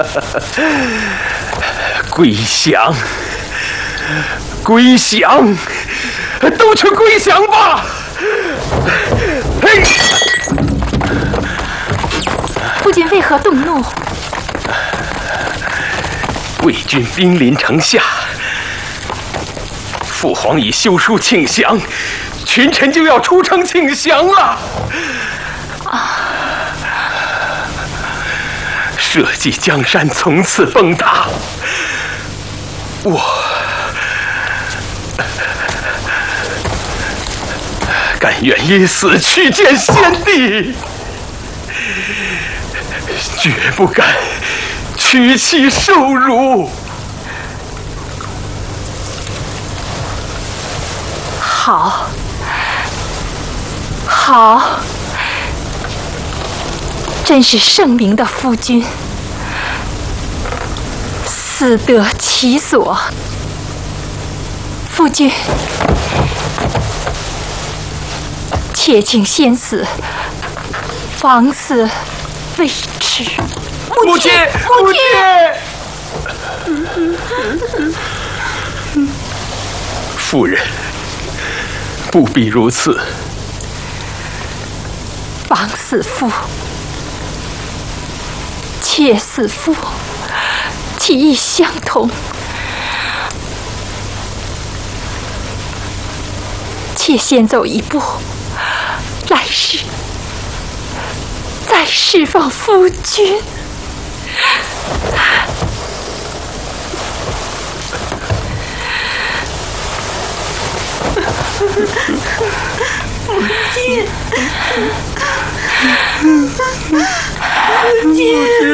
归降，归降，都去归降吧！嘿， 夫君为何动怒？ 魏军兵临城下，父皇已修书请降，群臣就要出城请降了。社稷江山从此崩塌，我甘愿以死去见先帝，绝不敢屈膝受辱。 好，好，真是圣明的夫君，死得其所。夫君，且请先死，枉死未迟。 母亲，母亲，夫人，不必如此。 枉死父，妾死父，其意相同。妾先走一步，来世再释放夫君。 母亲，母亲。